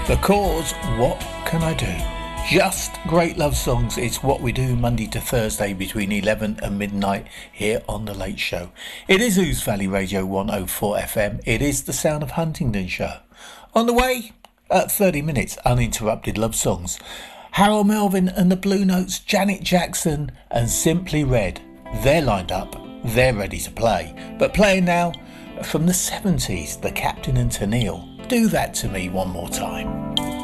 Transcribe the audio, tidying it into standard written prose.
The Cause, What Can I Do? Just great love songs. It's what we do Monday to Thursday between 11 and midnight here on The Late Show. It is Ouse Valley Radio 104 FM. It is the Sound of Huntingdon show. On the way, at 30 minutes, uninterrupted love songs. Harold Melvin and the Blue Notes, Janet Jackson and Simply Red. They're lined up. They're ready to play. But playing now from the 70s, The Captain and Tennille. Do That to Me One More Time.